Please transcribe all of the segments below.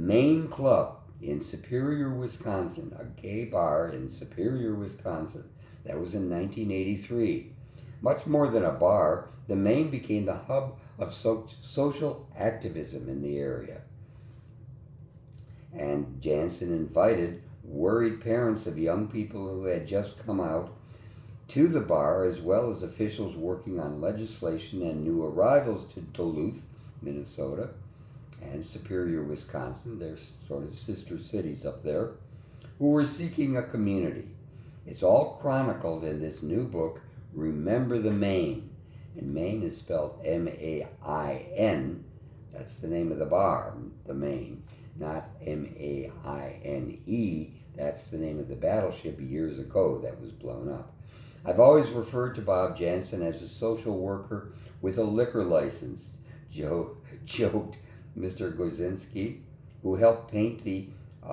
Main Club in Superior, Wisconsin, a gay bar in Superior, Wisconsin. That was in 1983. Much more than a bar, the Main became the hub of social activism in the area. And Jansen invited worried parents of young people who had just come out to the bar, as well as officials working on legislation and new arrivals to Duluth, Minnesota, and Superior, Wisconsin. They're sort of sister cities up there, who were seeking a community. It's all chronicled in this new book, Remember the Main. And Main is spelled M-A-I-N. That's the name of the bar, the Main, not M-A-I-N-E. That's the name of the battleship years ago that was blown up. I've always referred to Bob Jansen as a social worker with a liquor license, joked Mr. Gorzinski, who helped paint the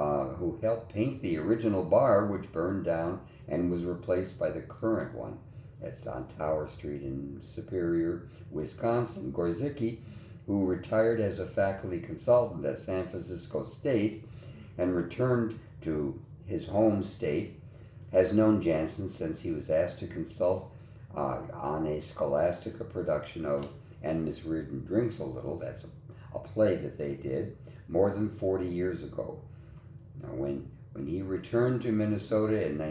original bar, which burned down and was replaced by the current one. That's on Tower Street in Superior, Wisconsin. Gorzinski, who retired as a faculty consultant at San Francisco State and returned to his home state, has known Jansen since he was asked to consult on a Scholastica production of And Miss Reardon Drinks a Little. That's a play that they did more than 40 years ago. Now, when he returned to Minnesota in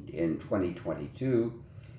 2022,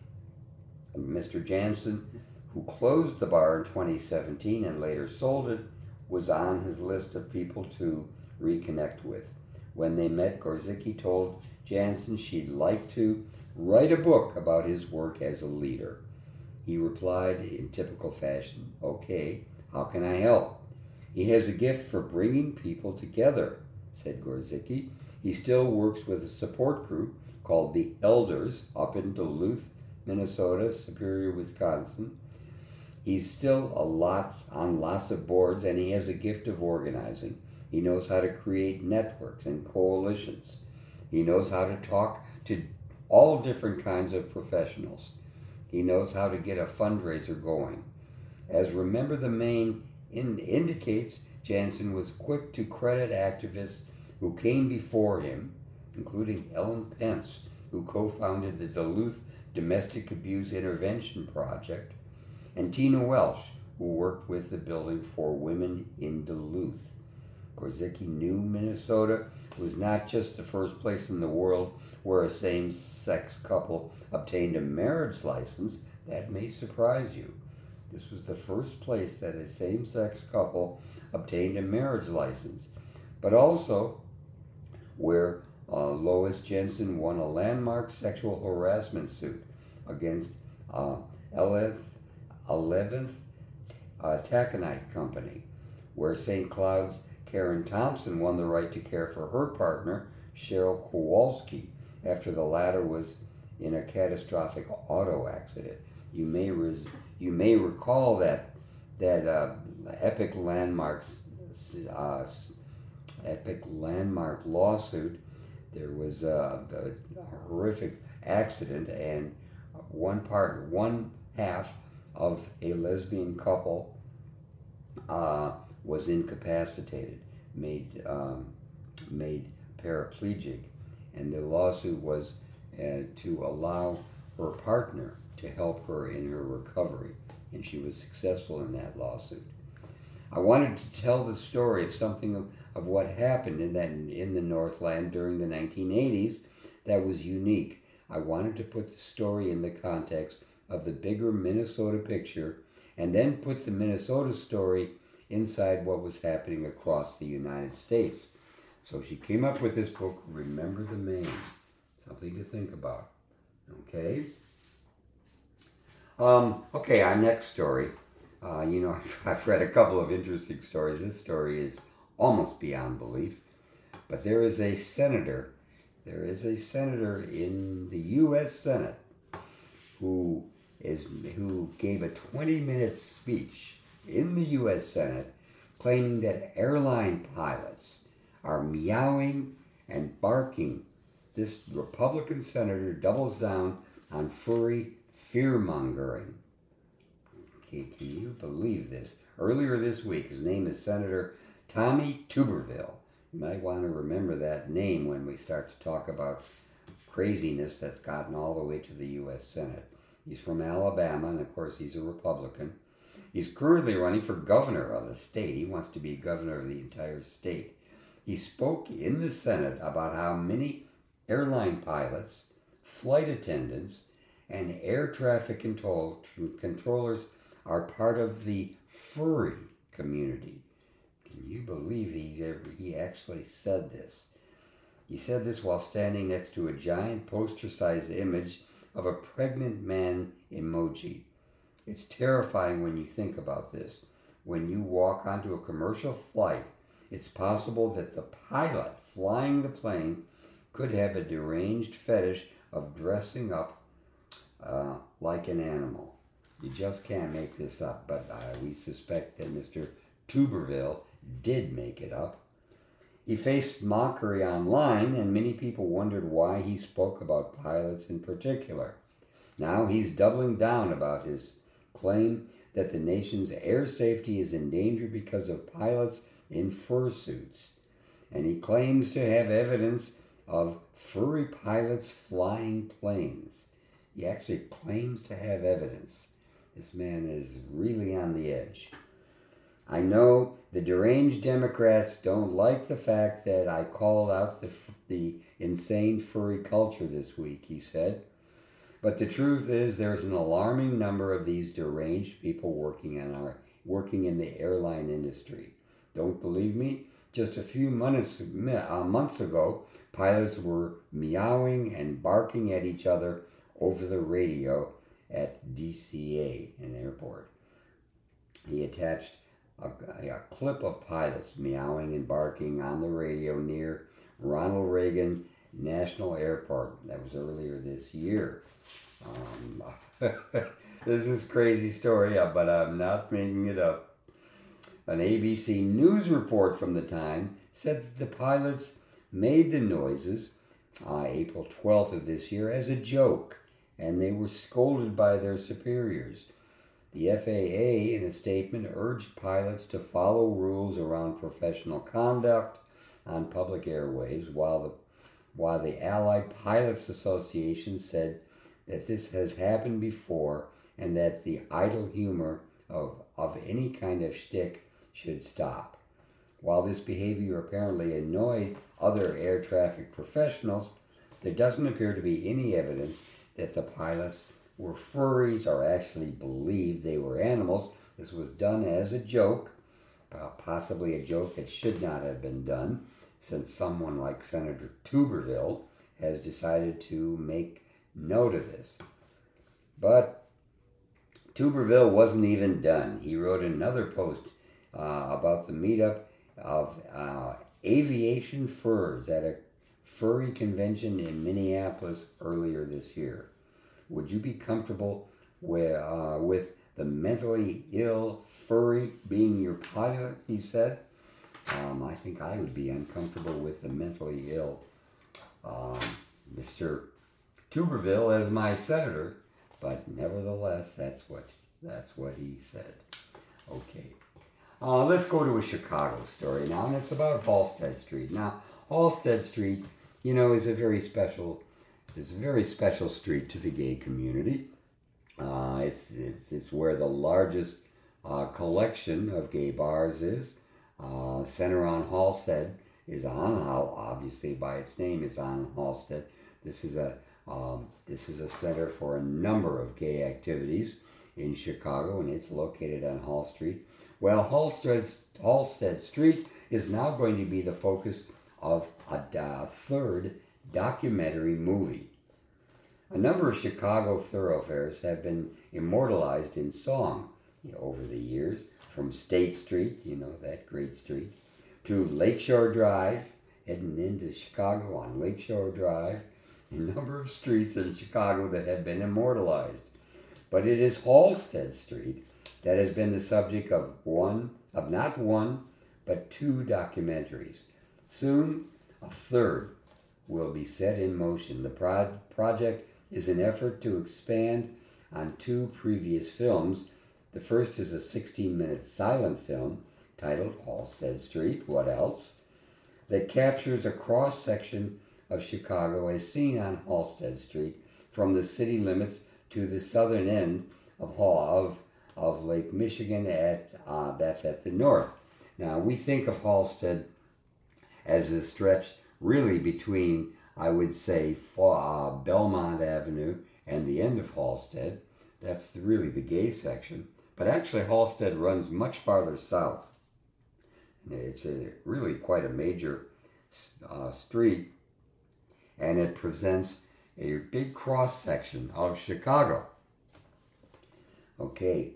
Mr. Jansen, who closed the bar in 2017 and later sold it, was on his list of people to reconnect with. When they met, Gorzinski told Jansen she'd like to write a book about his work as a leader. He replied in typical fashion, "Okay, how can I help?" "He has a gift for bringing people together," said Gorzinski. "He still works with a support group called the Elders up in Duluth, Minnesota, Superior, Wisconsin. He's still on lots of boards, and he has a gift of organizing. He knows how to create networks and coalitions. He knows how to talk to all different kinds of professionals. He knows how to get a fundraiser going." As Remember the Main indicates, Jansen was quick to credit activists who came before him, including Ellen Pence, who co-founded the Duluth Domestic Abuse Intervention Project, and Tina Welsh, who worked with the Building for Women in Duluth. Gorzinski knew Minnesota was not just the first place in the world where a same-sex couple obtained a marriage license. That may surprise you. This was the first place that a same-sex couple obtained a marriage license, but also where Lois Jansen won a landmark sexual harassment suit against 11th Taconite Company, where St. Cloud's Karen Thompson won the right to care for her partner, Cheryl Kowalski, after the latter was in a catastrophic auto accident. You may recall that epic landmark lawsuit. There was a horrific accident, and one half of a lesbian couple was incapacitated, made paraplegic, and the lawsuit was to allow her partner to help her in her recovery, and she was successful in that lawsuit. I wanted to tell the story of something of what happened in the Northland during the 1980s that was unique. I wanted to put the story in the context of the bigger Minnesota picture, and then put the Minnesota story inside what was happening across the United States. So she came up with this book, Remember the Main. Something to think about. Okay? Okay, our next story. I've read a couple of interesting stories. This story is almost beyond belief. But there is a senator in the U.S. Senate who gave a 20-minute speech in the U.S. Senate claiming that airline pilots are meowing and barking. This Republican senator doubles down on furry fear-mongering. Can you believe this? Earlier this week, his name is Senator Tommy Tuberville. You might want to remember that name when we start to talk about craziness that's gotten all the way to the U.S. Senate. He's from Alabama, and of course he's a Republican. He's currently running for governor of the state. He wants to be governor of the entire state. He spoke in the Senate about how many airline pilots, flight attendants, and air traffic controllers are part of the furry community. Can you believe he actually said this? He said this while standing next to a giant poster-sized image of a pregnant man emoji. It's terrifying when you think about this. When you walk onto a commercial flight, it's possible that the pilot flying the plane could have a deranged fetish of dressing up like an animal. You just can't make this up, but we suspect that Mr. Tuberville did make it up. He faced mockery online, and many people wondered why he spoke about pilots in particular. Now he's doubling down about his claim that the nation's air safety is in danger because of pilots in fursuits. And he claims to have evidence of furry pilots flying planes. He actually claims to have evidence. This man is really on the edge. I know the deranged Democrats don't like the fact that I called out the insane furry culture this week, he said. But the truth is there's an alarming number of these deranged people working in the airline industry. Don't believe me? Just a few months ago, pilots were meowing and barking at each other over the radio at DCA, an airport. He attached a clip of pilots meowing and barking on the radio near Ronald Reagan National Airport. That was earlier this year. This is a crazy story, but I'm not making it up. An ABC News report from the time said that the pilots made the noises April 12th of this year as a joke, and they were scolded by their superiors. The FAA, in a statement, urged pilots to follow rules around professional conduct on public airwaves, while the Allied Pilots Association said that this has happened before and that the idle humor of any kind of shtick should stop. While this behavior apparently annoyed other air traffic professionals, there doesn't appear to be any evidence that the pilots were furries or actually believed they were animals. This was done as a joke, possibly a joke that should not have been done, since someone like Senator Tuberville has decided to make note of this. But Tuberville wasn't even done. He wrote another post about the meetup of aviation furs at a furry convention in Minneapolis earlier this year. Would you be comfortable with the mentally ill furry being your pilot, he said. I think I would be uncomfortable with the mentally ill Mr. Tuberville as my senator, but nevertheless, that's what he said. Okay. Let's go to a Chicago story now, and it's about Halsted Street. Now, Halsted Street, is a very special street to the gay community. It's where the largest collection of gay bars is. Center on Halsted is on, obviously by its name, it's on Halsted. This is a center for a number of gay activities in Chicago, and it's located on Hall Street. Well, Halsted Street is now going to be the focus of a third documentary movie. A number of Chicago thoroughfares have been immortalized in song over the years, from State Street, that great street, to Lakeshore Drive, heading into Chicago on Lakeshore Drive, a number of streets in Chicago that have been immortalized. But it is Halsted Street that has been the subject of not one, but two documentaries. Soon, a third will be set in motion. The project is an effort to expand on two previous films. The first is a 16-minute silent film titled Halsted Street, What Else? that captures a cross-section of Chicago as seen on Halsted Street from the city limits to the southern end of Lake Michigan. That's at the north. Now, we think of Halsted as a stretch really between, I would say, Belmont Avenue and the end of Halsted. That's really the gay section. But actually, Halsted runs much farther south. It's really quite a major street, and it presents a big cross section of Chicago. Okay,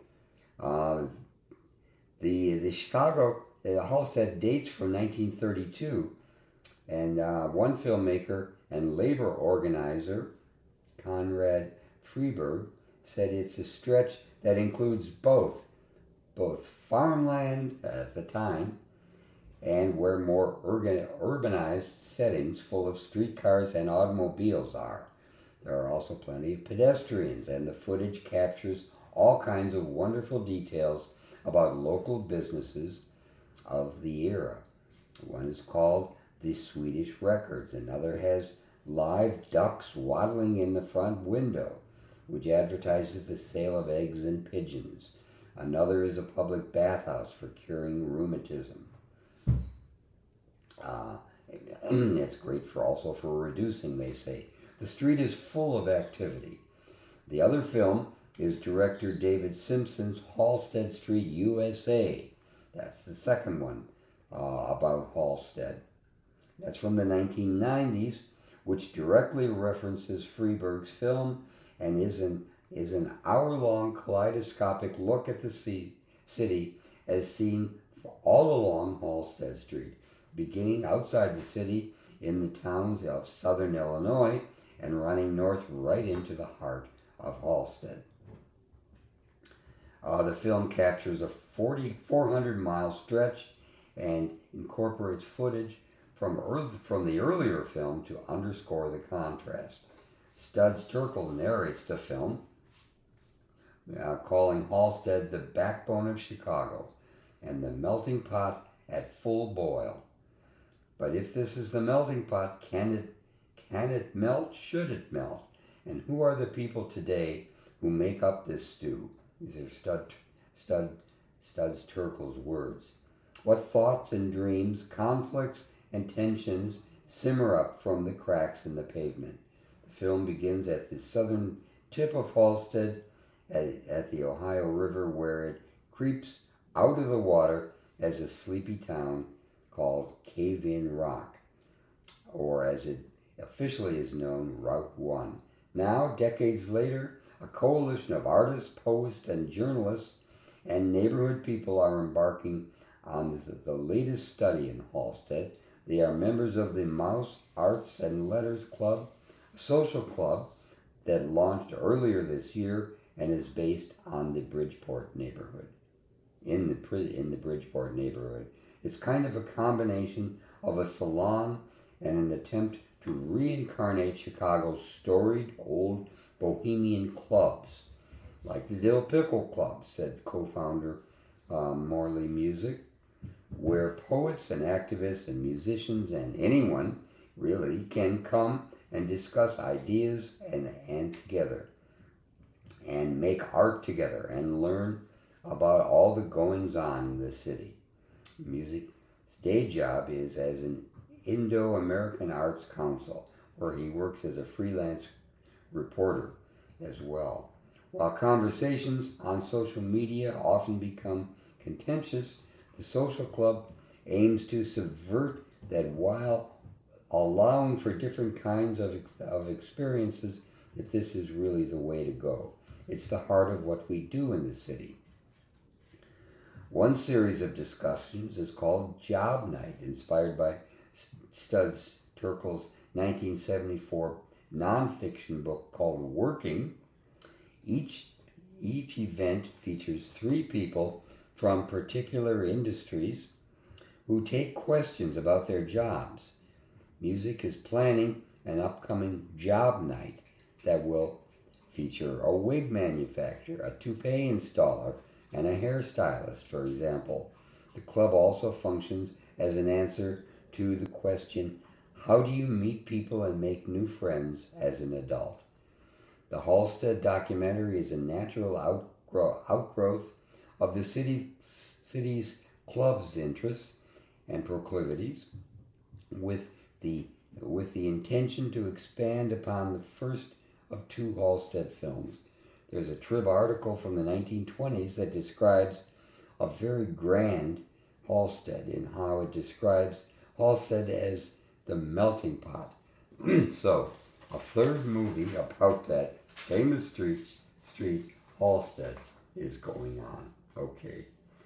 the Chicago Halsted dates from 1932, and one filmmaker and labor organizer, Conrad Freeburg, said it's a stretch that includes both farmland at the time and where more urbanized settings full of streetcars and automobiles are. There are also plenty of pedestrians, and the footage captures all kinds of wonderful details about local businesses of the era. One is called the Swedish Records. Another has live ducks waddling in the front window, which advertises the sale of eggs and pigeons. Another is a public bathhouse for curing rheumatism. It's great for reducing, they say. The street is full of activity. The other film is director David Simpson's Halsted Street, USA. That's the second one about Halsted. That's from the 1990s, which directly references Freeburg's film and is an hour-long kaleidoscopic look at the city as seen all along Halsted Street, beginning outside the city in the towns of southern Illinois and running north right into the heart of Halsted. The film captures a 400-mile stretch and incorporates footage from the earlier film to underscore the contrast. Studs Terkel narrates the film, calling Halsted the backbone of Chicago and the melting pot at full boil. But if this is the melting pot, can it melt? Should it melt? And who are the people today who make up this stew? These are Studs Terkel's words. What thoughts and dreams, conflicts and tensions simmer up from the cracks in the pavement? The film begins at the southern tip of Halsted at the Ohio River, where it creeps out of the water as a sleepy town called Cave-In Rock, or as it officially is known, Route 1. Now, decades later, a coalition of artists, poets, and journalists and neighborhood people are embarking on the latest study in Halsted. They are members of the Mouse Arts and Letters Club, a social club that launched earlier this year and is based on the Bridgeport neighborhood. In the Bridgeport neighborhood. It's kind of a combination of a salon and an attempt to reincarnate Chicago's storied old bohemian clubs, like the Dill Pickle Club, said co-founder Morley Music, where poets and activists and musicians and anyone really can come and discuss ideas and together and make art together and learn about all the goings-on in the city. Music's day job is as an Indo-American Arts Council, where he works as a freelance reporter as well. While conversations on social media often become contentious, the social club aims to subvert that while allowing for different kinds of experiences, that this is really the way to go. It's the heart of what we do in the city. One series of discussions is called Job Night, inspired by Studs Terkel's 1974 nonfiction book called Working. Each event features 3 people from particular industries who take questions about their jobs. Music is planning an upcoming Job Night that will feature a wig manufacturer, a toupee installer, and a hairstylist, for example. The club also functions as an answer to the question, how do you meet people and make new friends as an adult? The Halstead documentary is a natural outgrowth of the city's club's interests and proclivities, with the intention to expand upon the first of two Halstead films. There's a Trib article from the 1920s that describes a very grand Halstead in how it describes Halstead as the melting pot. So, a third movie about that famous street, Halstead, is going on. Okay.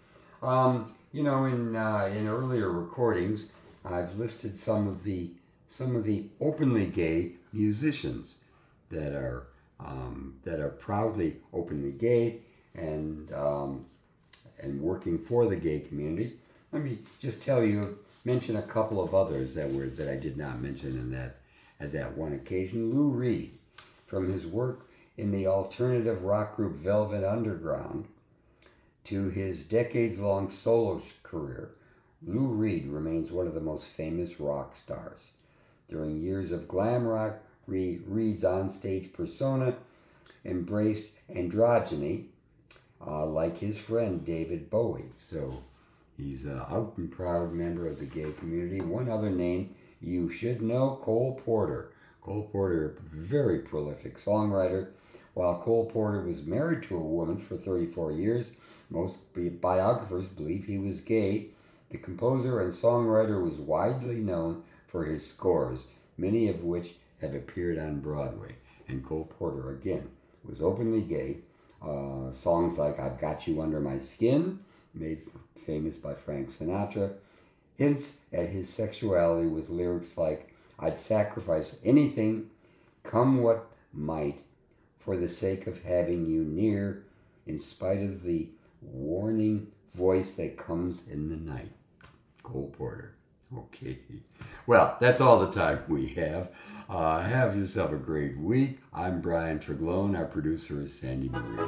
In earlier recordings, I've listed some of the openly gay musicians that are proudly openly gay and working for the gay community. Let me just mention a couple of others that I did not mention at that one occasion. Lou Reed, from his work in the alternative rock group Velvet Underground to his decades-long solo career, Lou Reed remains one of the most famous rock stars. During years of glam rock, Reed's onstage persona embraced androgyny, like his friend David Bowie. So he's an out and proud member of the gay community. One other name you should know, Cole Porter. Cole Porter, a very prolific songwriter. While Cole Porter was married to a woman for 34 years, most biographers believe he was gay. The composer and songwriter was widely known for his scores, many of which have appeared on Broadway. And Cole Porter, again, was openly gay. Songs like I've Got You Under My Skin, made famous by Frank Sinatra, hints at his sexuality with lyrics like, I'd sacrifice anything, come what might, for the sake of having you near, in spite of the warning voice that comes in the night. Cole Porter. Okay. Well, that's all the time we have. Have yourself a great week. I'm Brian Treglone. Our producer is Sandy Maria.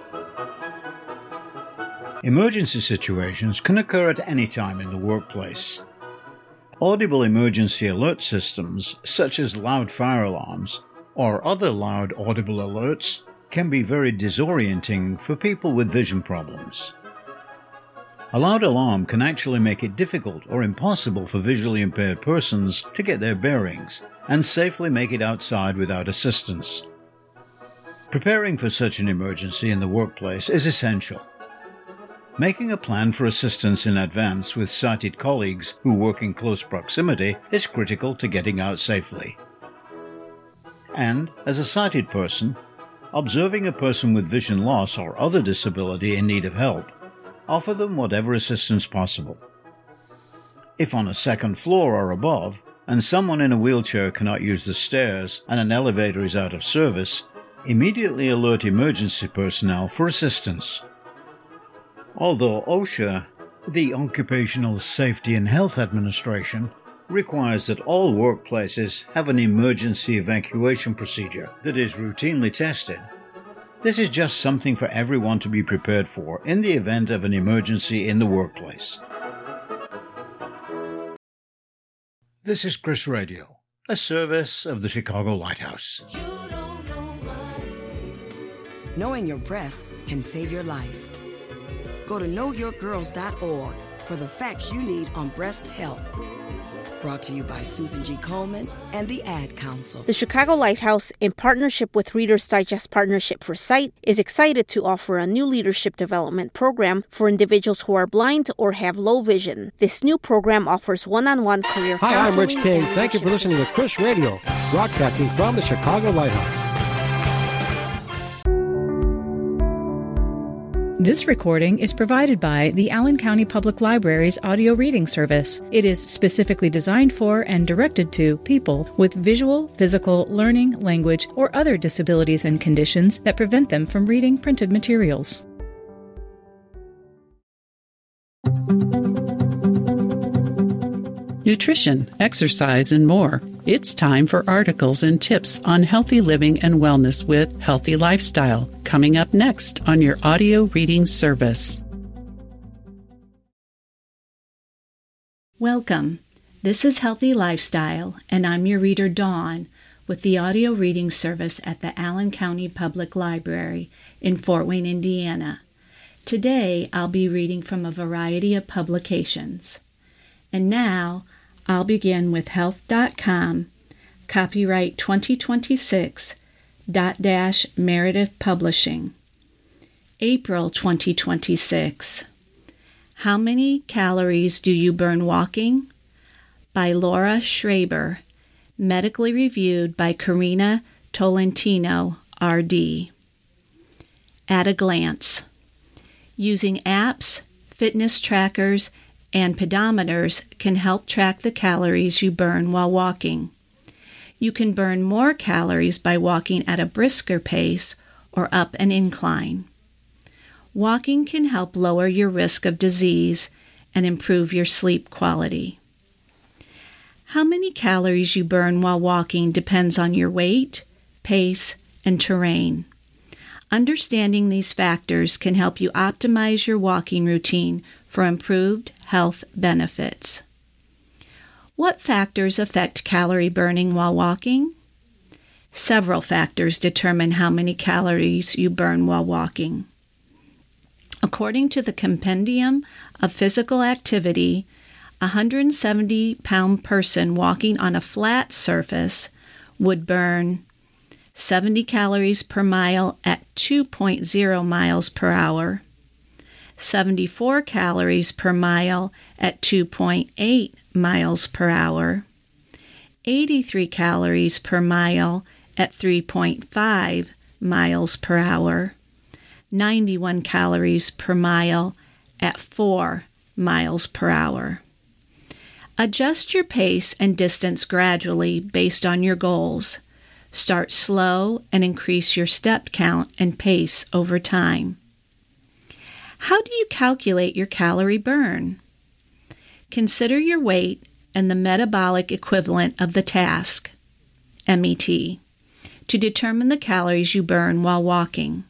Emergency situations can occur at any time in the workplace. Audible emergency alert systems, such as loud fire alarms or other loud audible alerts, can be very disorienting for people with vision problems. A loud alarm can actually make it difficult or impossible for visually impaired persons to get their bearings and safely make it outside without assistance. Preparing for such an emergency in the workplace is essential. Making a plan for assistance in advance with sighted colleagues who work in close proximity is critical to getting out safely. And, as a sighted person, observing a person with vision loss or other disability in need of help, offer them whatever assistance possible. If on a second floor or above, and someone in a wheelchair cannot use the stairs and an elevator is out of service, immediately alert emergency personnel for assistance. Although OSHA, the Occupational Safety and Health Administration, requires that all workplaces have an emergency evacuation procedure that is routinely tested, this is just something for everyone to be prepared for in the event of an emergency in the workplace. This is Chris Radio, a service of the Chicago Lighthouse. Knowing your breasts can save your life. Go to knowyourgirls.org for the facts you need on breast health. Brought to you by Susan G. Komen and the Ad Council. The Chicago Lighthouse, in partnership with Reader's Digest Partnership for Sight, is excited to offer a new leadership development program for individuals who are blind or have low vision. This new program offers one-on-one career counseling. Hi, I'm Rich King. Thank you for listening to Chris Radio, broadcasting from the Chicago Lighthouse. This recording is provided by the Allen County Public Library's audio reading service. It is specifically designed for and directed to people with visual, physical, learning, language, or other disabilities and conditions that prevent them from reading printed materials. Nutrition, exercise, and more. It's time for articles and tips on healthy living and wellness with Healthy Lifestyle, coming up next on your audio reading service. Welcome. This is Healthy Lifestyle, and I'm your reader, Dawn, with the audio reading service at the Allen County Public Library in Fort Wayne, Indiana. Today, I'll be reading from a variety of publications. And now, I'll begin with Health.com, copyright 2026, Meredith Publishing. April 2026. How many calories do you burn walking? By Laura Schraber, medically reviewed by Karina Tolentino, RD. At a glance. Using apps, fitness trackers, and pedometers can help track the calories you burn while walking. You can burn more calories by walking at a brisker pace or up an incline. Walking can help lower your risk of disease and improve your sleep quality. How many calories you burn while walking depends on your weight, pace, and terrain. Understanding these factors can help you optimize your walking routine for improved health benefits. What factors affect calorie burning while walking? Several factors determine how many calories you burn while walking. According to the Compendium of Physical Activity, a 170-pound person walking on a flat surface would burn 70 calories per mile at 2.0 miles per hour, 74 calories per mile at 2.8 miles per hour, 83 calories per mile at 3.5 miles per hour, 91 calories per mile at 4 miles per hour. Adjust your pace and distance gradually based on your goals. Start slow and increase your step count and pace over time. How do you calculate your calorie burn? Consider your weight and the metabolic equivalent of the task, MET, to determine the calories you burn while walking.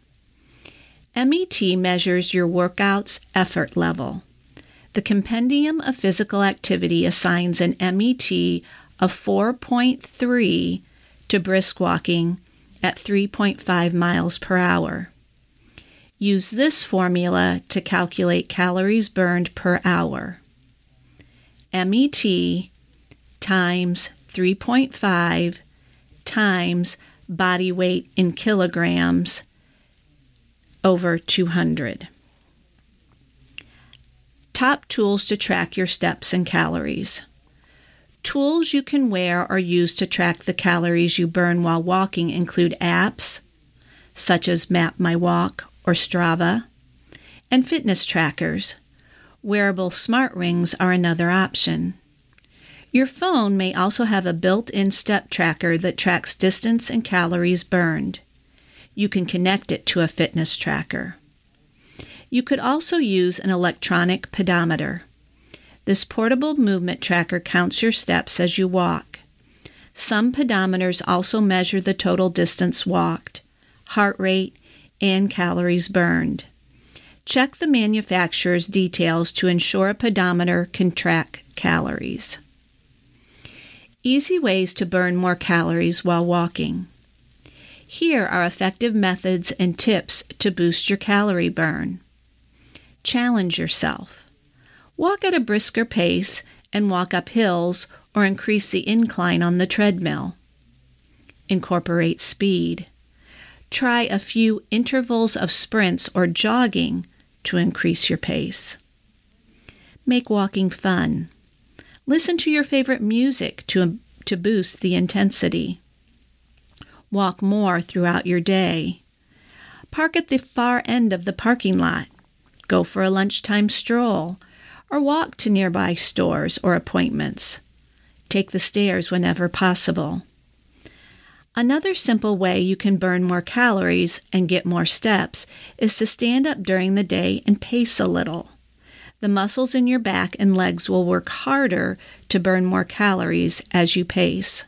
MET measures your workout's effort level. The Compendium of Physical Activity assigns an MET of 4.3 to brisk walking at 3.5 miles per hour. Use this formula to calculate calories burned per hour. MET times 3.5 times body weight in kilograms over 200. Top tools to track your steps and calories. Tools you can wear or use to track the calories you burn while walking include apps, such as MapMyWalk or Strava, and fitness trackers. Wearable smart rings are another option. Your phone may also have a built-in step tracker that tracks distance and calories burned. You can connect it to a fitness tracker. You could also use an electronic pedometer. This portable movement tracker counts your steps as you walk. Some pedometers also measure the total distance walked, heart rate, and calories burned. Check the manufacturer's details to ensure a pedometer can track calories. Easy ways to burn more calories while walking. Here are effective methods and tips to boost your calorie burn. Challenge yourself. Walk at a brisker pace and walk up hills or increase the incline on the treadmill. Incorporate speed. Try a few intervals of sprints or jogging to increase your pace. Make walking fun. Listen to your favorite music to boost the intensity. Walk more throughout your day. Park at the far end of the parking lot. Go for a lunchtime stroll, or walk to nearby stores or appointments. Take the stairs whenever possible. Another simple way you can burn more calories and get more steps is to stand up during the day and pace a little. The muscles in your back and legs will work harder to burn more calories as you pace.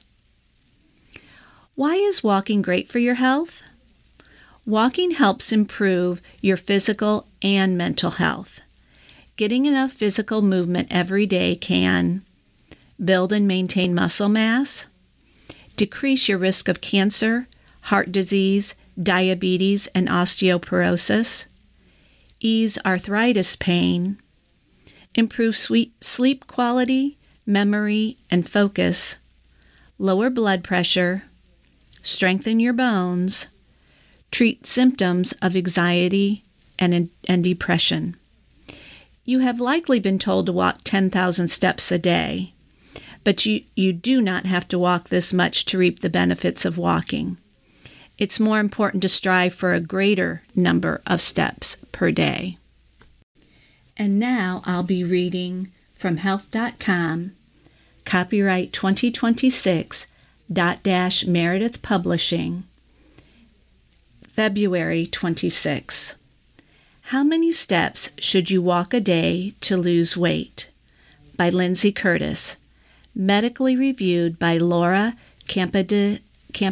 Why is walking great for your health? Walking helps improve your physical and mental health. Getting enough physical movement every day can build and maintain muscle mass, decrease your risk of cancer, heart disease, diabetes, and osteoporosis, ease arthritis pain, improve sleep quality, memory, and focus, lower blood pressure, strengthen your bones, treat symptoms of anxiety and depression. You have likely been told to walk 10,000 steps a day, but you do not have to walk this much to reap the benefits of walking. It's more important to strive for a greater number of steps per day. And now I'll be reading from health.com, copyright 2026, Meredith Publishing, February 26. How many steps should you walk a day to lose weight? By Lindsay Curtis. Medically reviewed by Laura Campidelli,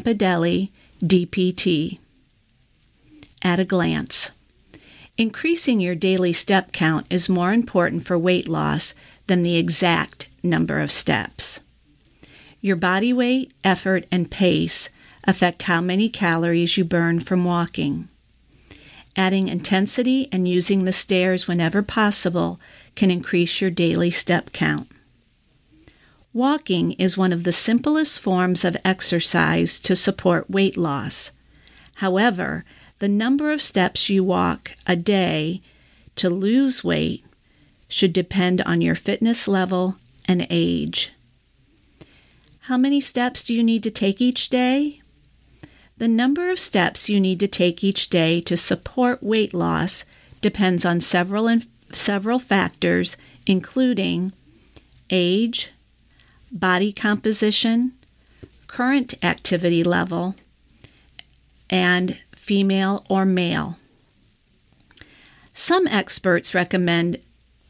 DPT. At a glance. Increasing your daily step count is more important for weight loss than the exact number of steps. Your body weight, effort, and pace affect how many calories you burn from walking. Adding intensity and using the stairs whenever possible can increase your daily step count. Walking is one of the simplest forms of exercise to support weight loss. However, the number of steps you walk a day to lose weight should depend on your fitness level and age. How many steps do you need to take each day? The number of steps you need to take each day to support weight loss depends on several factors, including age, body composition, current activity level, and female or male. Some experts recommend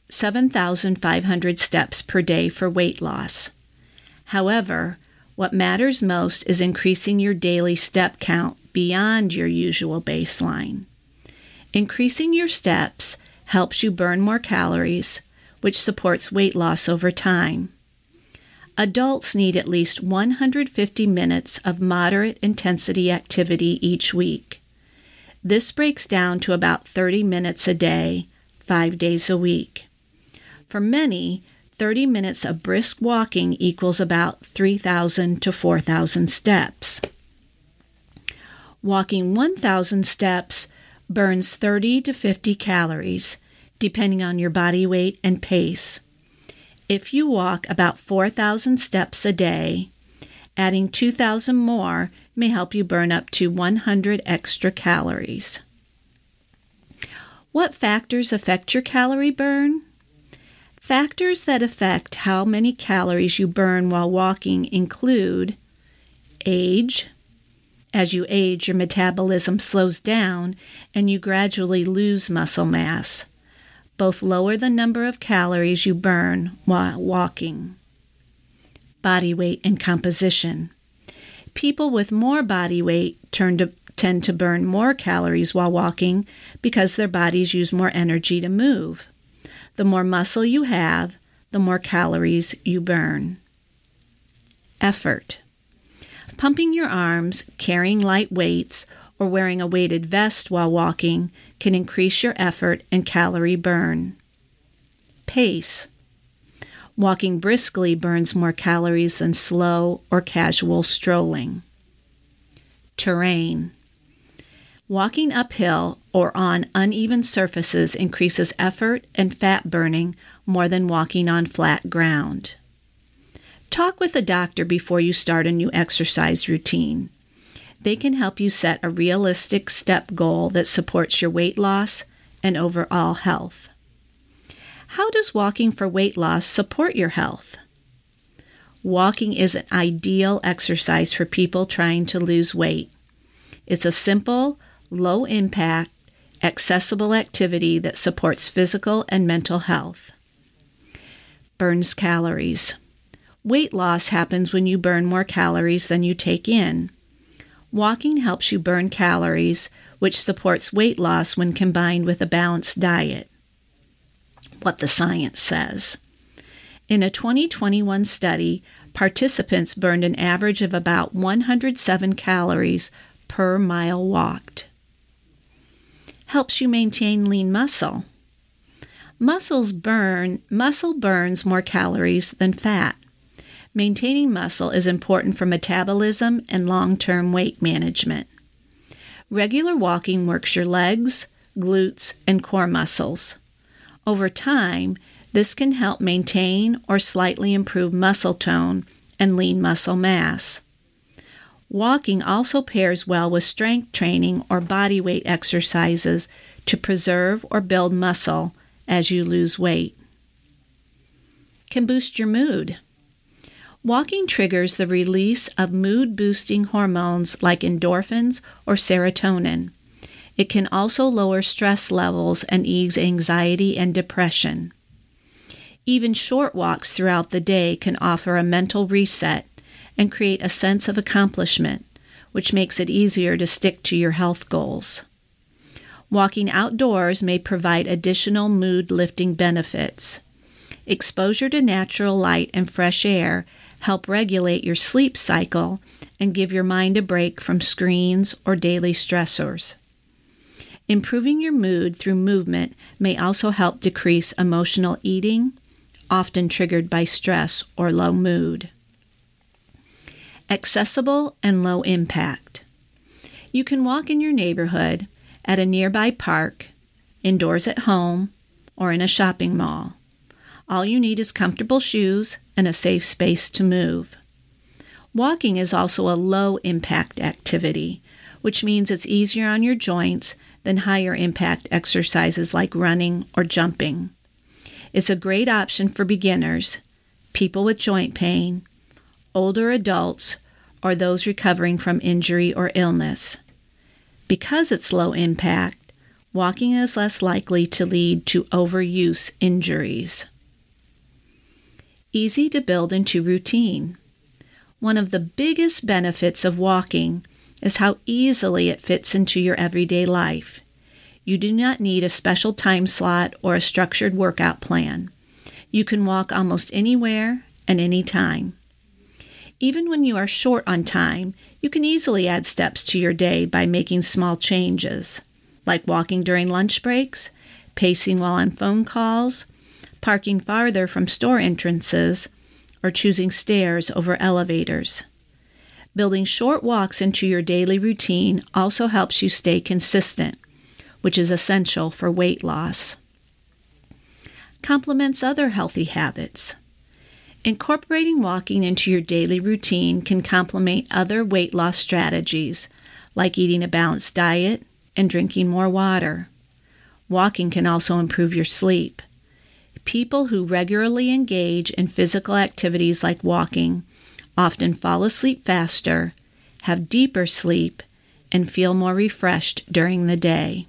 7,500 steps per day for weight loss. However, what matters most is increasing your daily step count beyond your usual baseline. Increasing your steps helps you burn more calories, which supports weight loss over time. Adults need at least 150 minutes of moderate intensity activity each week. This breaks down to about 30 minutes a day, 5 days a week. For many, 30 minutes of brisk walking equals about 3,000 to 4,000 steps. Walking 1,000 steps burns 30 to 50 calories, depending on your body weight and pace. If you walk about 4,000 steps a day, adding 2,000 more may help you burn up to 100 extra calories. What factors affect your calorie burn? Factors that affect how many calories you burn while walking include age. As you age, your metabolism slows down and you gradually lose muscle mass. Both lower the number of calories you burn while walking. Body weight and composition. People with more body weight tend to burn more calories while walking because their bodies use more energy to move. The more muscle you have, the more calories you burn. Effort. Pumping your arms, carrying light weights, or wearing a weighted vest while walking can increase your effort and calorie burn. Pace. Walking briskly burns more calories than slow or casual strolling. Terrain. Walking uphill or on uneven surfaces increases effort and fat burning more than walking on flat ground. Talk with a doctor before you start a new exercise routine. They can help you set a realistic step goal that supports your weight loss and overall health. How does walking for weight loss support your health? Walking is an ideal exercise for people trying to lose weight. It's a simple, low-impact, accessible activity that supports physical and mental health. Burns calories. Weight loss happens when you burn more calories than you take in. Walking helps you burn calories, which supports weight loss when combined with a balanced diet. What the science says. In a 2021 study, participants burned an average of about 107 calories per mile walked. Helps you maintain lean muscle. Muscle burns more calories than fat. Maintaining muscle is important for metabolism and long-term weight management. Regular walking works your legs, glutes, and core muscles. Over time, this can help maintain or slightly improve muscle tone and lean muscle mass. Walking also pairs well with strength training or body weight exercises to preserve or build muscle as you lose weight. Can boost your mood. Walking triggers the release of mood-boosting hormones like endorphins or serotonin. It can also lower stress levels and ease anxiety and depression. Even short walks throughout the day can offer a mental reset and create a sense of accomplishment, which makes it easier to stick to your health goals. Walking outdoors may provide additional mood-lifting benefits. Exposure to natural light and fresh air help regulate your sleep cycle and give your mind a break from screens or daily stressors. Improving your mood through movement may also help decrease emotional eating, often triggered by stress or low mood. Accessible and low impact. You can walk in your neighborhood, at a nearby park, indoors at home, or in a shopping mall. All you need is comfortable shoes and a safe space to move. Walking is also a low-impact activity, which means it's easier on your joints than higher-impact exercises like running or jumping. It's a great option for beginners, people with joint pain, older adults, or those recovering from injury or illness. Because it's low impact, walking is less likely to lead to overuse injuries. Easy to build into routine. One of the biggest benefits of walking is how easily it fits into your everyday life. You do not need a special time slot or a structured workout plan. You can walk almost anywhere and anytime. Even when you are short on time, you can easily add steps to your day by making small changes, like walking during lunch breaks, pacing while on phone calls, parking farther from store entrances, or choosing stairs over elevators. Building short walks into your daily routine also helps you stay consistent, which is essential for weight loss. Complements other healthy habits. Incorporating walking into your daily routine can complement other weight loss strategies, like eating a balanced diet and drinking more water. Walking can also improve your sleep. People who regularly engage in physical activities like walking often fall asleep faster, have deeper sleep, and feel more refreshed during the day.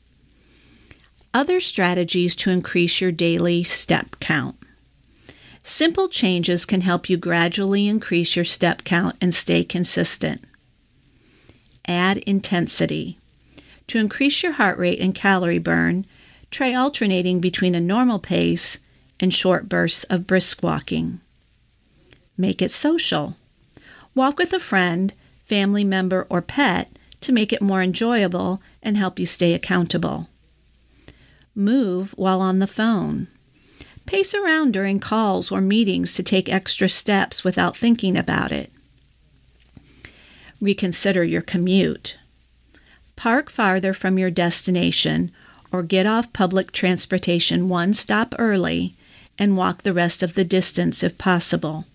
Other strategies to increase your daily step count. Simple changes can help you gradually increase your step count and stay consistent. Add intensity. To increase your heart rate and calorie burn, try alternating between a normal pace and short bursts of brisk walking. Make it social. Walk with a friend, family member, or pet to make it more enjoyable and help you stay accountable. Move while on the phone. Pace around during calls or meetings to take extra steps without thinking about it. Reconsider your commute. Park farther from your destination or get off public transportation one stop early and walk the rest of the distance if possible.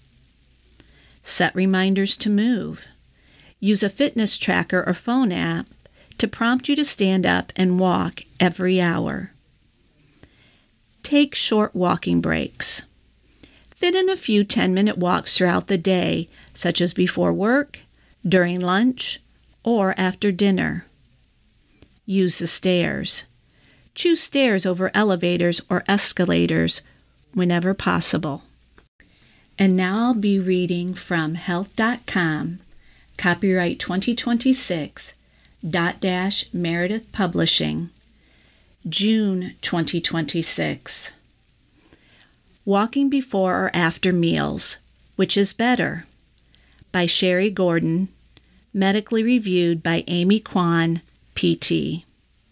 Set reminders to move. Use a fitness tracker or phone app to prompt you to stand up and walk every hour. Take short walking breaks. Fit in a few 10-minute walks throughout the day, such as before work, during lunch, or after dinner. Use the stairs. Choose stairs over elevators or escalators whenever possible. And now I'll be reading from Health.com, copyright 2026, Meredith Publishing, June 2026. Walking Before or After Meals, Which is Better? By Sherry Gordon, medically reviewed by Amy Kwan, PT.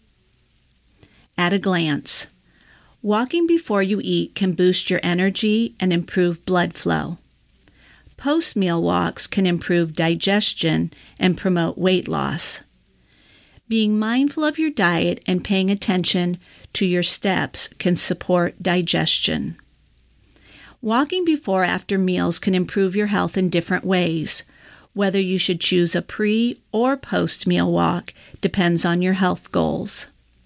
At a glance, walking before you eat can boost your energy and improve blood flow. Post-meal walks can improve digestion and promote weight loss. Being mindful of your diet and paying attention to your steps can support digestion. Walking before or after meals can improve your health in different ways. Whether you should choose a pre- or post-meal walk depends on your health goals.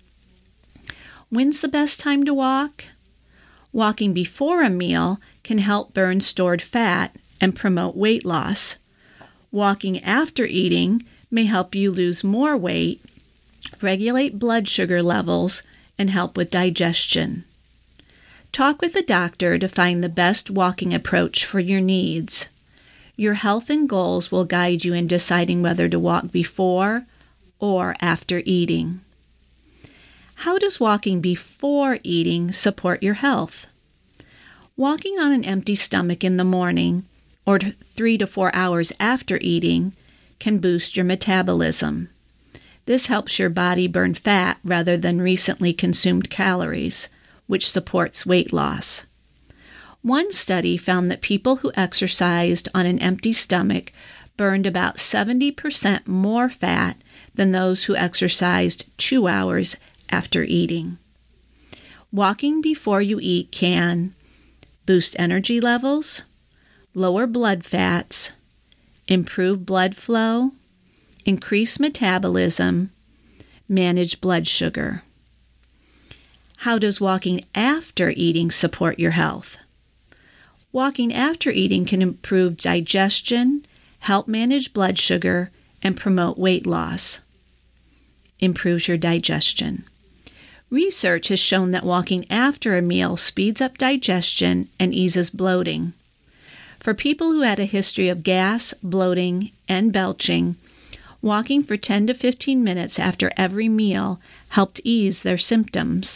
When's the best time to walk? Walking before a meal can help burn stored fat and promote weight loss. Walking after eating may help you lose more weight, regulate blood sugar levels, and help with digestion. Talk with a doctor to find the best walking approach for your needs. Your health and goals will guide you in deciding whether to walk before or after eating. How does walking before eating support your health? Walking on an empty stomach in the morning or 3 to 4 hours after eating can boost your metabolism. This helps your body burn fat rather than recently consumed calories, which supports weight loss. One study found that people who exercised on an empty stomach burned about 70% more fat than those who exercised 2 hours after eating. Walking before you eat can boost energy levels, lower blood fats, improve blood flow, increase metabolism, manage blood sugar. How does walking after eating support your health? Walking after eating can improve digestion, help manage blood sugar, and promote weight loss. Improves your digestion. Research has shown that walking after a meal speeds up digestion and eases bloating. For people who had a history of gas, bloating, and belching, walking for 10 to 15 minutes after every meal helped ease their symptoms.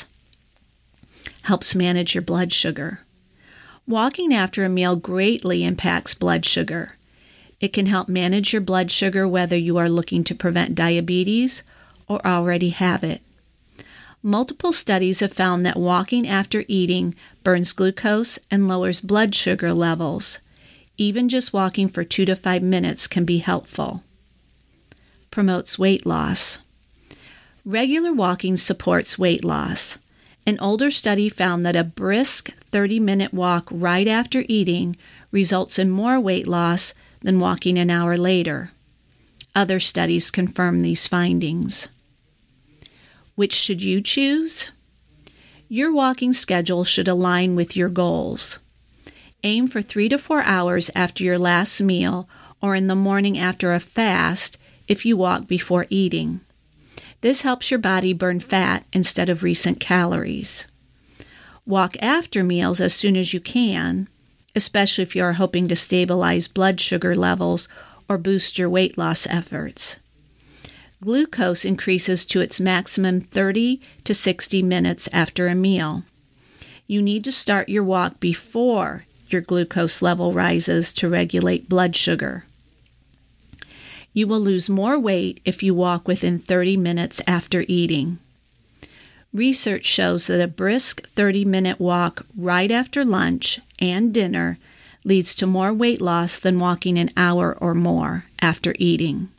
Helps manage your blood sugar. Walking after a meal greatly impacts blood sugar. It can help manage your blood sugar whether you are looking to prevent diabetes or already have it. Multiple studies have found that walking after eating burns glucose and lowers blood sugar levels. Even just walking for 2 to 5 minutes can be helpful. Promotes weight loss. Regular walking supports weight loss. An older study found that a brisk 30-minute walk right after eating results in more weight loss than walking an hour later. Other studies confirm these findings. Which should you choose? Your walking schedule should align with your goals. Aim for 3 to 4 hours after your last meal or in the morning after a fast if you walk before eating. This helps your body burn fat instead of recent calories. Walk after meals as soon as you can, especially if you are hoping to stabilize blood sugar levels or boost your weight loss efforts. Glucose increases to its maximum 30 to 60 minutes after a meal. You need to start your walk before your glucose level rises to regulate blood sugar. You will lose more weight if you walk within 30 minutes after eating. Research shows that a brisk 30-minute walk right after lunch and dinner leads to more weight loss than walking an hour or more after eating.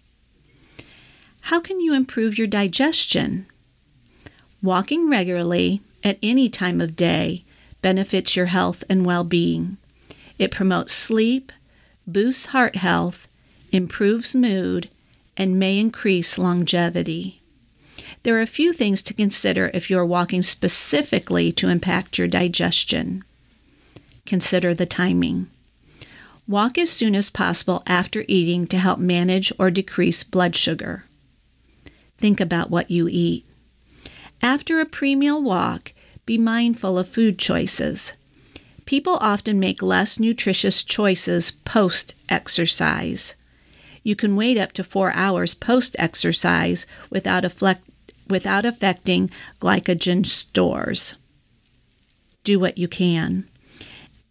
How can you improve your digestion? Walking regularly at any time of day benefits your health and well-being. It promotes sleep, boosts heart health, improves mood, and may increase longevity. There are a few things to consider if you are walking specifically to impact your digestion. Consider the timing. Walk as soon as possible after eating to help manage or decrease blood sugar. Think about what you eat. After a pre-meal walk, be mindful of food choices. People often make less nutritious choices post-exercise. You can wait up to 4 hours post-exercise without affecting glycogen stores. Do what you can.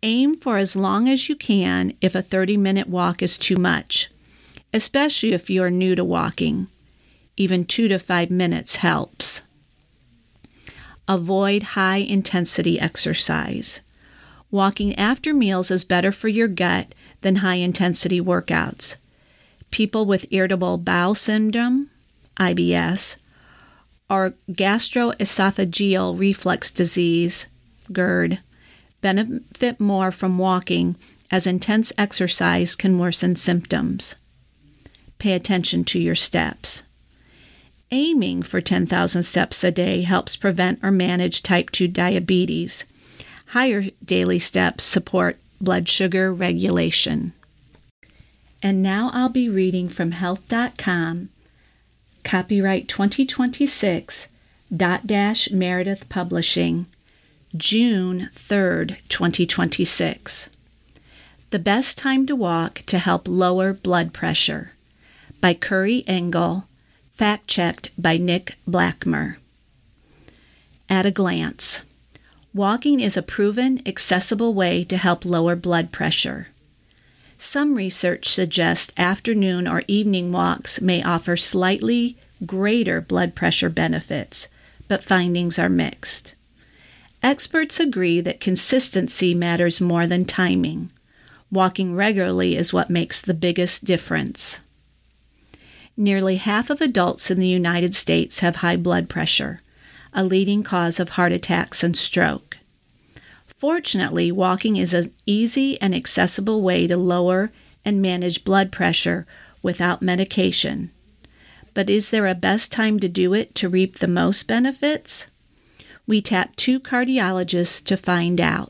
Aim for as long as you can if a 30-minute walk is too much, especially if you are new to walking. Even 2 to 5 minutes helps. Avoid high-intensity exercise. Walking after meals is better for your gut than high-intensity workouts. People with irritable bowel syndrome, IBS, or gastroesophageal reflux disease, GERD, benefit more from walking, as intense exercise can worsen symptoms. Pay attention to your steps. Aiming for 10,000 steps a day helps prevent or manage type 2 diabetes. Higher daily steps support blood sugar regulation. And now I'll be reading from Health.com, copyright 2026, Meredith Publishing, June 3rd, 2026. The Best Time to Walk to Help Lower Blood Pressure, by Curry Engel, fact-checked by Nick Blackmer. At a glance, walking is a proven, accessible way to help lower blood pressure. Some research suggests afternoon or evening walks may offer slightly greater blood pressure benefits, but findings are mixed. Experts agree that consistency matters more than timing. Walking regularly is what makes the biggest difference. Nearly half of adults in the United States have high blood pressure, a leading cause of heart attacks and stroke. Fortunately, walking is an easy and accessible way to lower and manage blood pressure without medication. But is there a best time to do it to reap the most benefits? We tapped 2 cardiologists to find out.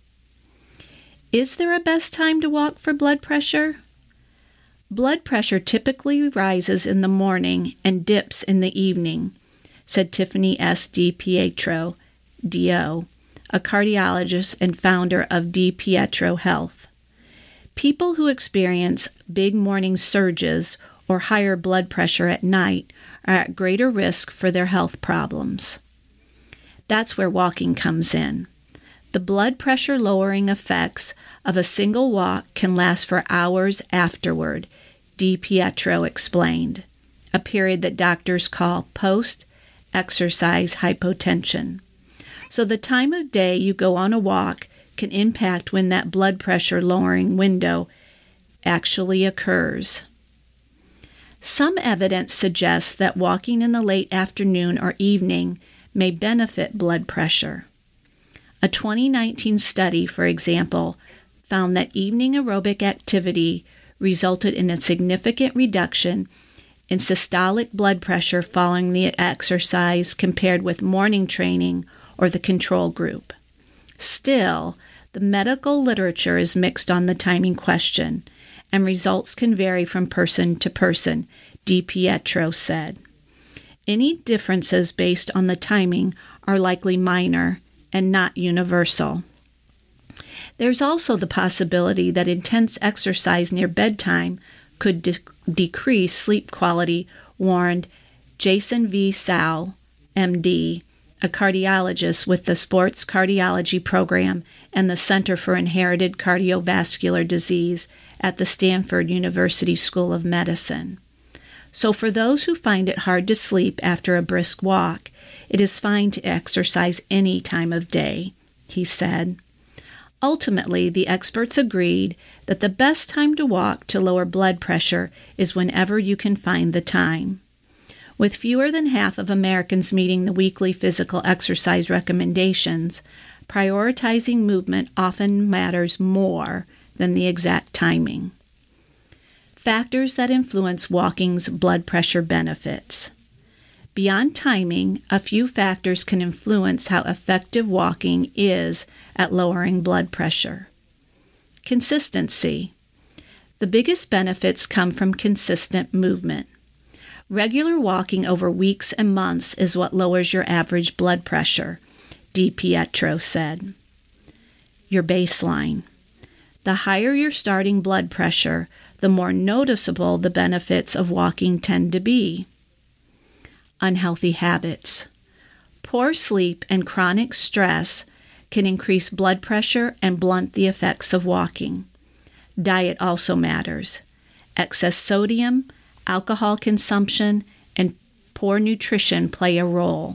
Is there a best time to walk for blood pressure? Blood pressure typically rises in the morning and dips in the evening, said Tiffany S. DiPietro, DO, a cardiologist and founder of DiPietro Health. People who experience big morning surges or higher blood pressure at night are at greater risk for their health problems. That's where walking comes in. The blood pressure lowering effects of a single walk can last for hours afterward, DiPietro explained, a period that doctors call post-exercise hypotension. So the time of day you go on a walk can impact when that blood pressure lowering window actually occurs. Some evidence suggests that walking in the late afternoon or evening may benefit blood pressure. A 2019 study, for example, found that evening aerobic activity resulted in a significant reduction in systolic blood pressure following the exercise compared with morning training or the control group. Still, the medical literature is mixed on the timing question, and results can vary from person to person, DiPietro said. Any differences based on the timing are likely minor and not universal. There's also the possibility that intense exercise near bedtime could decrease sleep quality, warned Jason V. Sau, MD, a cardiologist with the Sports Cardiology Program and the Center for Inherited Cardiovascular Disease at the Stanford University School of Medicine. So for those who find it hard to sleep after a brisk walk, it is fine to exercise any time of day, he said. Ultimately, the experts agreed that the best time to walk to lower blood pressure is whenever you can find the time. With fewer than half of Americans meeting the weekly physical exercise recommendations, prioritizing movement often matters more than the exact timing. Factors that influence walking's blood pressure benefits. Beyond timing, a few factors can influence how effective walking is at lowering blood pressure. Consistency. The biggest benefits come from consistent movement. Regular walking over weeks and months is what lowers your average blood pressure, DiPietro said. Your baseline. The higher your starting blood pressure, the more noticeable the benefits of walking tend to be. Unhealthy habits. Poor sleep and chronic stress can increase blood pressure and blunt the effects of walking. Diet also matters. Excess sodium, alcohol consumption, and poor nutrition play a role.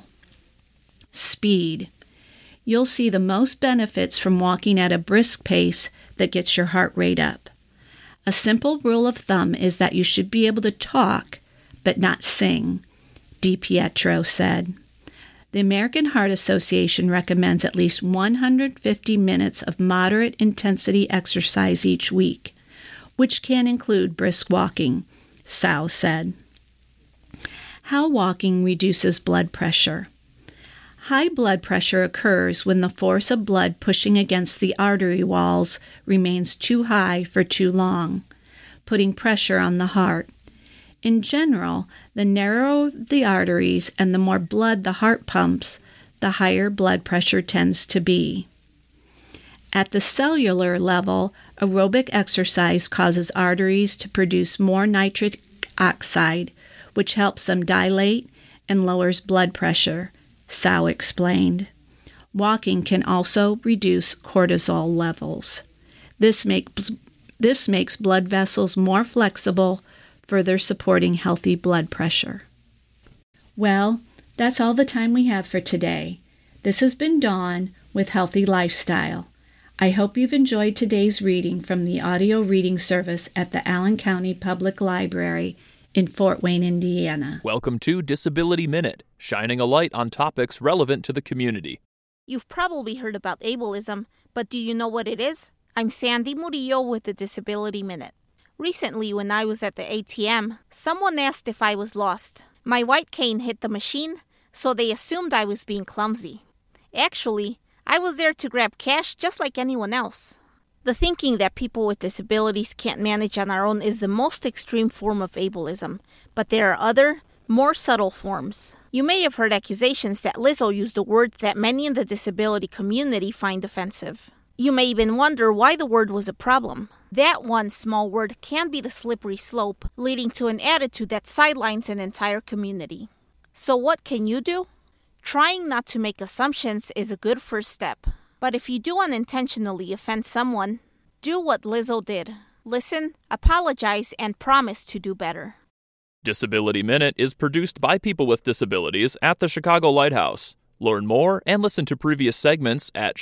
Speed. You'll see the most benefits from walking at a brisk pace that gets your heart rate up. A simple rule of thumb is that you should be able to talk, but not sing, DiPietro said. The American Heart Association recommends at least 150 minutes of moderate intensity exercise each week, which can include brisk walking, Sal said. How walking reduces blood pressure. High blood pressure occurs when the force of blood pushing against the artery walls remains too high for too long, putting pressure on the heart. In general, the narrower the arteries and the more blood the heart pumps, the higher blood pressure tends to be. At the cellular level, aerobic exercise causes arteries to produce more nitric oxide, which helps them dilate and lowers blood pressure, Sal explained. Walking can also reduce cortisol levels. This makes blood vessels more flexible, further supporting healthy blood pressure. Well, that's all the time we have for today. This has been Dawn with Healthy Lifestyle. I hope you've enjoyed today's reading from the audio reading service at the Allen County Public Library in Fort Wayne, Indiana. Welcome to Disability Minute, shining a light on topics relevant to the community. You've probably heard about ableism, but do you know what it is? I'm Sandy Murillo with the Disability Minute. Recently, when I was at the ATM, someone asked if I was lost. My white cane hit the machine, so they assumed I was being clumsy. Actually, I was there to grab cash just like anyone else. The thinking that people with disabilities can't manage on our own is the most extreme form of ableism, but there are other, more subtle forms. You may have heard accusations that Lizzo used a word that many in the disability community find offensive. You may even wonder why the word was a problem. That one small word can be the slippery slope, leading to an attitude that sidelines an entire community. So what can you do? Trying not to make assumptions is a good first step. But if you do unintentionally offend someone, do what Lizzo did. Listen, apologize, and promise to do better. Disability Minute is produced by people with disabilities at the Chicago Lighthouse. Learn more and listen to previous segments at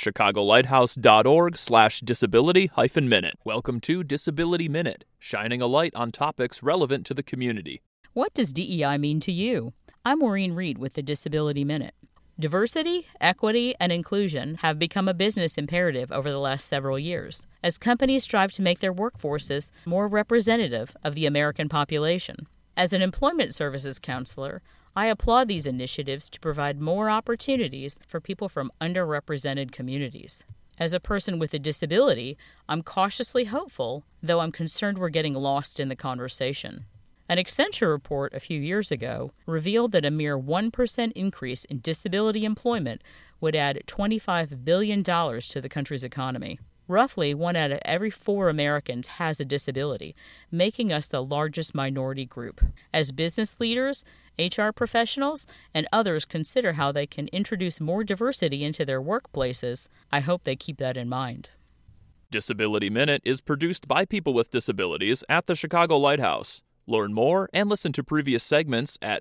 chicagolighthouse.org/disability-minute. Welcome to Disability Minute, shining a light on topics relevant to the community. What does DEI mean to you? I'm Maureen Reed with the Disability Minute. Diversity, equity, and inclusion have become a business imperative over the last several years, as companies strive to make their workforces more representative of the American population. As an employment services counselor, I applaud these initiatives to provide more opportunities for people from underrepresented communities. As a person with a disability, I'm cautiously hopeful, though I'm concerned we're getting lost in the conversation. An Accenture report a few years ago revealed that a mere 1% increase in disability employment would add $25 billion to the country's economy. Roughly 1 out of every 4 Americans has a disability, making us the largest minority group. As business leaders, HR professionals, and others consider how they can introduce more diversity into their workplaces, I hope they keep that in mind. Disability Minute is produced by people with disabilities at the Chicago Lighthouse. Learn more and listen to previous segments at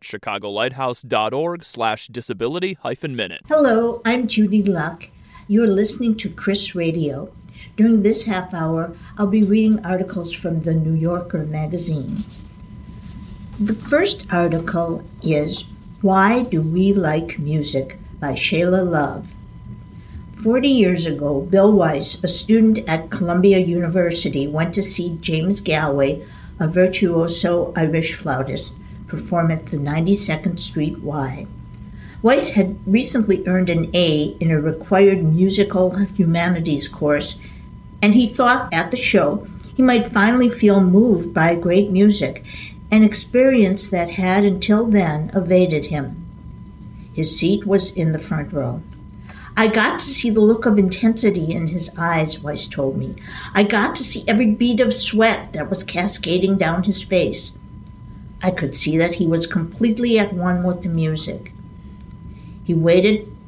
chicagolighthouse.org/disability-minute. Hello, I'm Judy Luck. You're listening to Chris Radio. During this half hour, I'll be reading articles from the New Yorker magazine. The first article is Why Do We Like Music by Shayla Love. 40 years ago, Bill Weiss, a student at Columbia University, went to see James Galway, a virtuoso Irish flautist, perform at the 92nd Street Y. Weiss had recently earned an A in a required musical humanities course, and he thought at the show he might finally feel moved by great music, an experience that had until then evaded him. His seat was in the front row. I got to see the look of intensity in his eyes, Weiss told me. I got to see every bead of sweat that was cascading down his face. I could see that he was completely at one with the music. He waited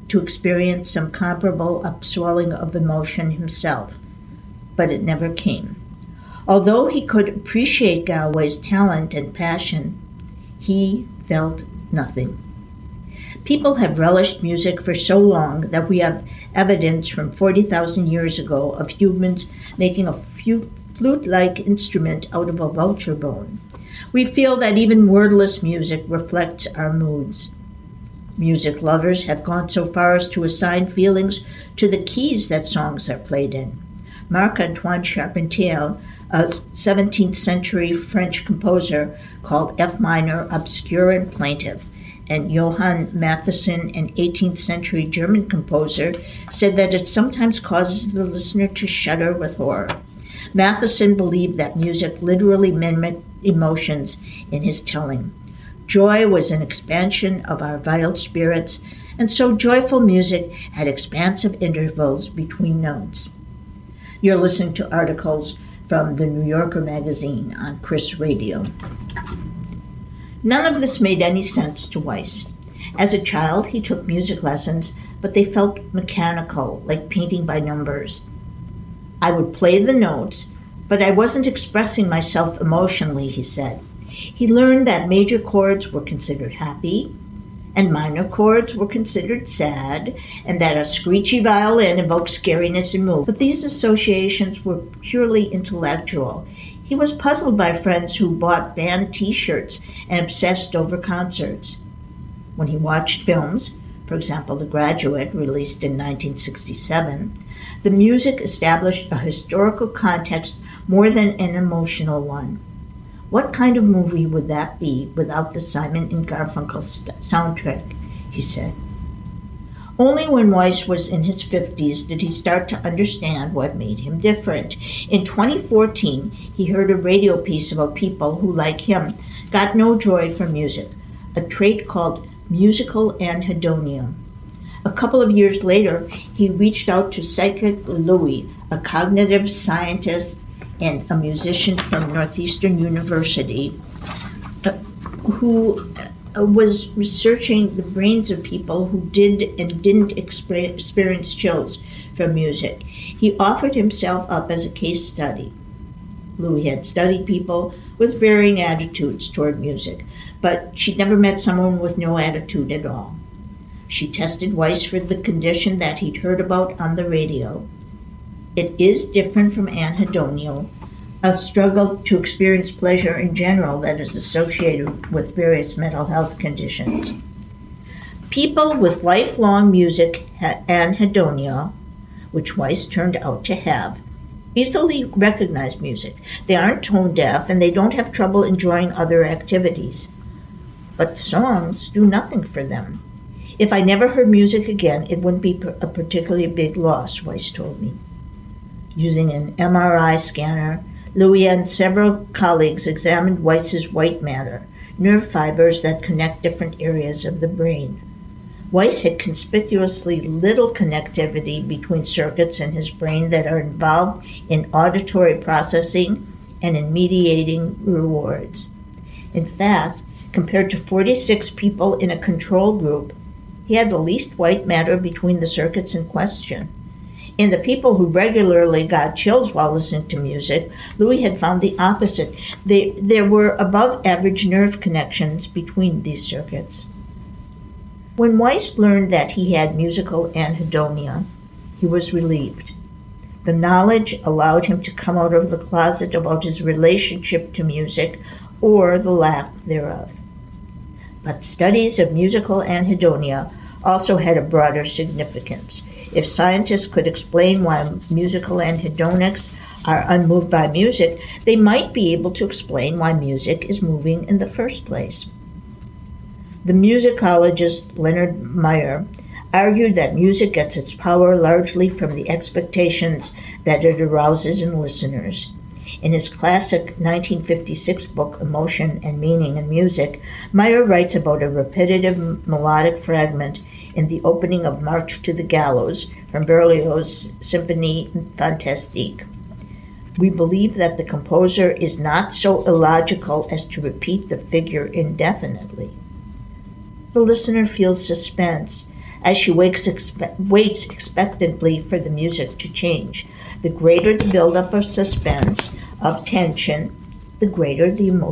to experience some comparable upswelling of emotion himself, but it never came. Although he could appreciate Galway's talent and passion, he felt nothing. People have relished music for so long that we have evidence from 40,000 years ago of humans making a flute-like instrument out of a vulture bone. We feel that even wordless music reflects our moods. Music lovers have gone so far as to assign feelings to the keys that songs are played in. Marc-Antoine Charpentier, a 17th century French composer, called F minor obscure and plaintive, and Johann Mattheson, an 18th century German composer, said that it sometimes causes the listener to shudder with horror. Mattheson believed that music literally mimicked emotions in his telling. Joy was an expansion of our vital spirits, and so joyful music had expansive intervals between notes. You're listening to articles from the New Yorker magazine on Chris Radio. None of this made any sense to Weiss. As a child, he took music lessons, but they felt mechanical, like painting by numbers. I would play the notes, but I wasn't expressing myself emotionally, he said. He learned that major chords were considered happy, and minor chords were considered sad, and that a screechy violin evoked scariness and mood. But these associations were purely intellectual. He was puzzled by friends who bought band T-shirts and obsessed over concerts. When he watched films, for example, The Graduate, released in 1967, the music established a historical context more than an emotional one. What kind of movie would that be without the Simon and Garfunkel soundtrack, he said. Only when Weiss was in his 50s did he start to understand what made him different. In 2014, he heard a radio piece about people who, like him, got no joy from music, a trait called musical anhedonia. A couple of years later, he reached out to Psychic Louis, a cognitive scientist and a musician from Northeastern University, who was researching the brains of people who did and didn't experience chills from music. He offered himself up as a case study. Louis had studied people with varying attitudes toward music, but she'd never met someone with no attitude at all. She tested Weiss for the condition that he'd heard about on the radio. It is different from anhedonia, a struggle to experience pleasure in general that is associated with various mental health conditions. People with lifelong music anhedonia, which Weiss turned out to have, easily recognize music. They aren't tone deaf and they don't have trouble enjoying other activities. But songs do nothing for them. If I never heard music again, it wouldn't be a particularly big loss, Weiss told me. Using an MRI scanner, Louis and several colleagues examined Weiss's white matter, nerve fibers that connect different areas of the brain. Weiss had conspicuously little connectivity between circuits in his brain that are involved in auditory processing and in mediating rewards. In fact, compared to 46 people in a control group, he had the least white matter between the circuits in question. In the people who regularly got chills while listening to music, Louis had found the opposite. There were above-average nerve connections between these circuits. When Weiss learned that he had musical anhedonia, he was relieved. The knowledge allowed him to come out of the closet about his relationship to music, or the lack thereof. But studies of musical anhedonia also had a broader significance. If scientists could explain why musical anhedonics are unmoved by music, they might be able to explain why music is moving in the first place. The musicologist Leonard Meyer argued that music gets its power largely from the expectations that it arouses in listeners. In his classic 1956 book, Emotion and Meaning in Music, Meyer writes about a repetitive melodic fragment in the opening of March to the Gallows from Berlioz' Symphonie Fantastique. We believe that the composer is not so illogical as to repeat the figure indefinitely. The listener feels suspense, as she waits expectantly for the music to change. The greater the buildup of suspense, of tension, the greater the emotion.